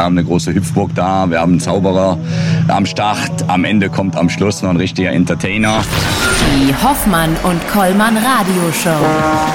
haben eine große Hüpfburg da, wir haben einen Zauberer am Start. Am Ende kommt am Schluss noch ein richtiger Entertainer. Die Hoffmann und Kollmann Radioshow.